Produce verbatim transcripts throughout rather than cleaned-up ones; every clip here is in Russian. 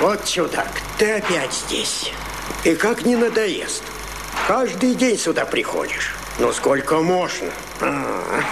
Вот чудак, ты опять здесь. И как не надоест? Каждый день сюда приходишь. Ну, сколько можно? А-а-а.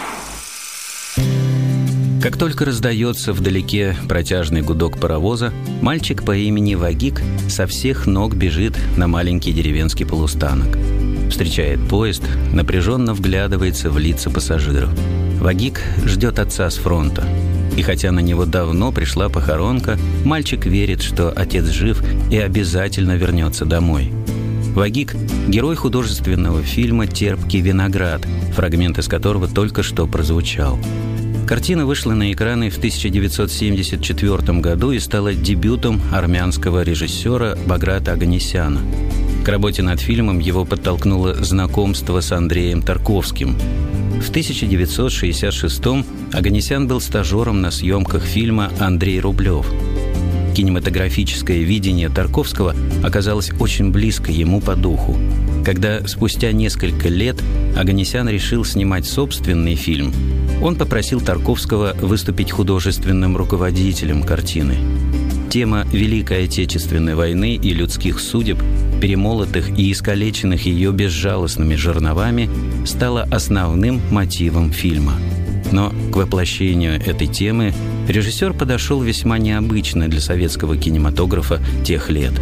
Как только раздается вдалеке протяжный гудок паровоза, мальчик по имени Вагик со всех ног бежит на маленький деревенский полустанок. Встречает поезд, напряженно вглядывается в лица пассажиров. Вагик ждет отца с фронта. И хотя на него давно пришла похоронка, мальчик верит, что отец жив и обязательно вернется домой. Вагик – герой художественного фильма «Терпкий виноград», фрагмент из которого только что прозвучал. Картина вышла на экраны в тысяча девятьсот семьдесят четвёртом году и стала дебютом армянского режиссера Баграта Оганесяна. К работе над фильмом его подтолкнуло знакомство с Андреем Тарковским. В тысяча девятьсот шестьдесят шестом Оганесян был стажером на съемках фильма «Андрей Рублев». Кинематографическое видение Тарковского оказалось очень близко ему по духу. Когда спустя несколько лет Оганесян решил снимать собственный фильм, он попросил Тарковского выступить художественным руководителем картины. Тема Великой Отечественной войны и людских судеб, перемолотых и искалеченных ее безжалостными жерновами, стала основным мотивом фильма. Но к воплощению этой темы режиссер подошел весьма необычно для советского кинематографа тех лет.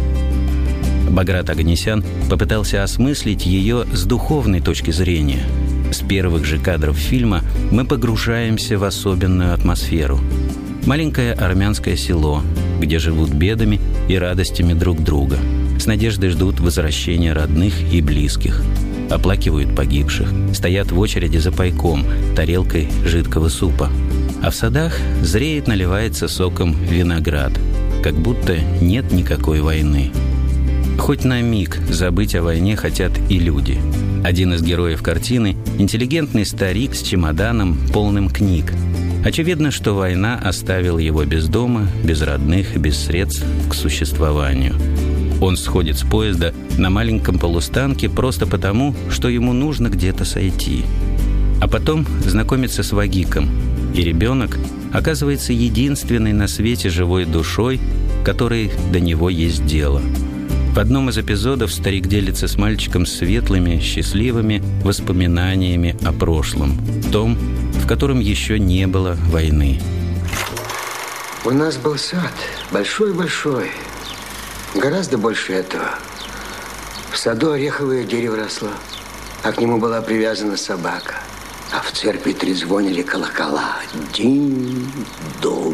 Баграт Оганесян попытался осмыслить ее с духовной точки зрения. С первых же кадров фильма мы погружаемся в особенную атмосферу. Маленькое армянское село, где живут бедами и радостями друг друга. С надеждой ждут возвращения родных и близких. Оплакивают погибших, стоят в очереди за пайком, тарелкой жидкого супа. А в садах зреет, наливается соком виноград, как будто нет никакой войны. Хоть на миг забыть о войне хотят и люди. Один из героев картины – интеллигентный старик с чемоданом, полным книг. Очевидно, что война оставила его без дома, без родных и без средств к существованию. Он сходит с поезда на маленьком полустанке просто потому, что ему нужно где-то сойти. А потом знакомится с Вагиком, и ребенок оказывается единственной на свете живой душой, которой до него есть дело. В одном из эпизодов старик делится с мальчиком светлыми, счастливыми воспоминаниями о прошлом, том, в котором еще не было войны. У нас был сад, большой-большой, гораздо больше этого. В саду ореховое дерево росло, а к нему была привязана собака. А в церкви трезвонили колокола. Динь-дон,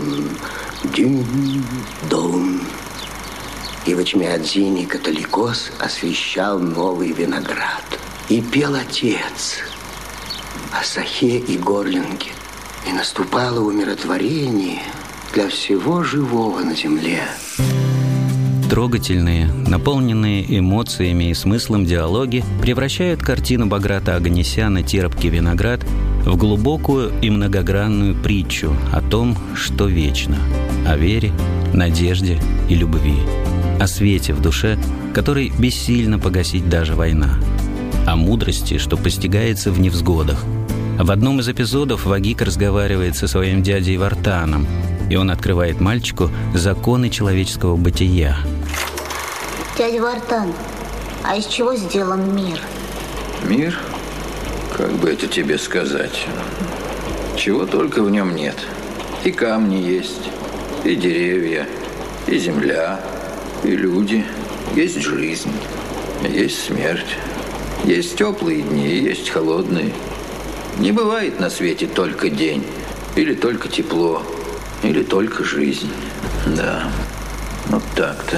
динь-дон. И в Эчмиадзине католикос освещал новый виноград. И пел отец о Сахе и горлинге. И наступало умиротворение для всего живого на земле. Трогательные, наполненные эмоциями и смыслом диалоги превращают картину Баграта Оганесяна «Терпкий виноград» в глубокую и многогранную притчу о том, что вечно, о вере, надежде и любви, о свете в душе, который бессильно погасить даже война, о мудрости, что постигается в невзгодах. В одном из эпизодов Вагик разговаривает со своим дядей Вартаном, и он открывает мальчику законы человеческого бытия. Дядя Вартан, а из чего сделан мир? Мир? Как бы это тебе сказать? Чего только в нем нет. И камни есть, и деревья, и земля, и люди. Есть жизнь, есть смерть. Есть теплые дни, есть холодные. Не бывает на свете только день, или только тепло, или только жизнь. Да, вот так-то.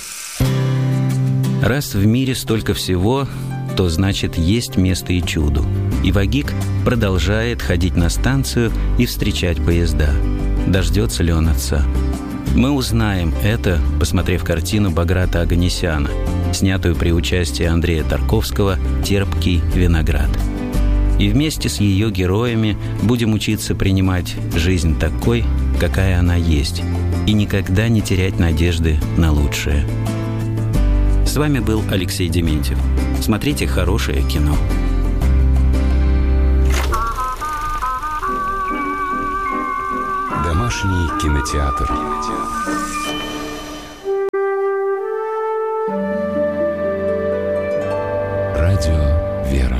Раз в мире столько всего, то значит есть место и чуду. И Вагик продолжает ходить на станцию и встречать поезда. Дождется ли он отца? Мы узнаем это, посмотрев картину Баграта Оганесяна, снятую при участии Андрея Тарковского «Терпкий виноград». И вместе с ее героями будем учиться принимать жизнь такой, какая она есть, и никогда не терять надежды на лучшее. С вами был Алексей Дементьев. Смотрите хорошее кино. Домашний кинотеатр. Радио «Вера».